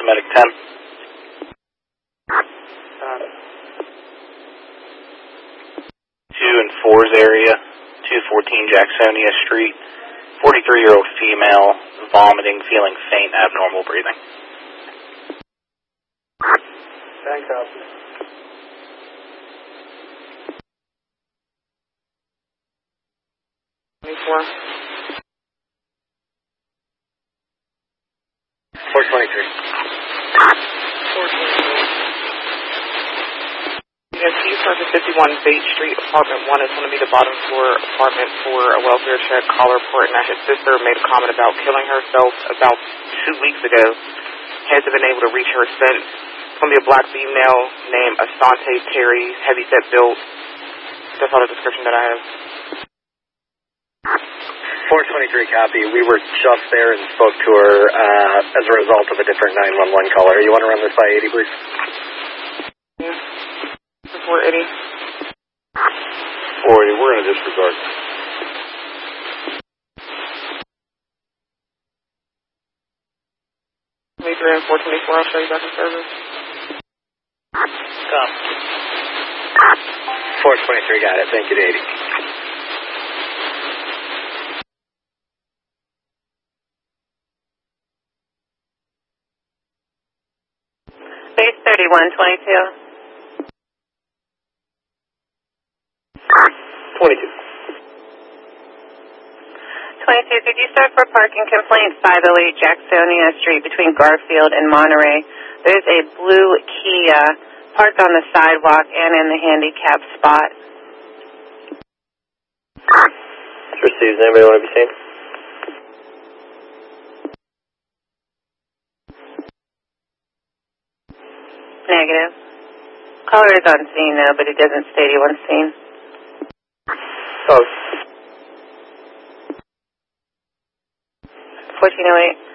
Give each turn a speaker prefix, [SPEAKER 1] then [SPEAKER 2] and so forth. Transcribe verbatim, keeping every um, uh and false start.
[SPEAKER 1] to Medic ten.
[SPEAKER 2] Got it.
[SPEAKER 1] two and four's area, two fourteen Jacksonia Street, forty-three-year-old female, vomiting, feeling faint, abnormal breathing.
[SPEAKER 2] Thank you. twenty-four.
[SPEAKER 1] four twenty-three.
[SPEAKER 2] four twenty-three. Yes, he's at fifty-one Bate Street, apartment one. It's going to be the bottom floor apartment for a welfare check. Caller reporting that his sister made a comment about killing herself about two weeks ago. Hasn't been able to reach her since. It's going to be a black female named Asante Terry, heavy set built. That's all the description that I have.
[SPEAKER 1] four twenty-three copy. We were just there and spoke to her uh, as a result of a different nine one one caller. You want to run this by eighty, please?
[SPEAKER 2] Yeah. four eighty.
[SPEAKER 1] four eighty, we're going to disregard.
[SPEAKER 2] twenty-three and four twenty-four, I'll show you back in service.
[SPEAKER 1] Come. four twenty-three, got it. Thank you to eighty.
[SPEAKER 3] Base thirty-one twenty-two.
[SPEAKER 1] twenty-two.
[SPEAKER 3] twenty-two, could you start for parking complaint five oh eight Jacksonia Street between Garfield and Monterey? There's a blue Kia parked on the sidewalk and in the handicap spot.
[SPEAKER 1] Received. Anybody want to be seen?
[SPEAKER 3] Negative. Caller is on scene though, but he doesn't state he wants seen.
[SPEAKER 1] Close.
[SPEAKER 3] fourteen oh eight.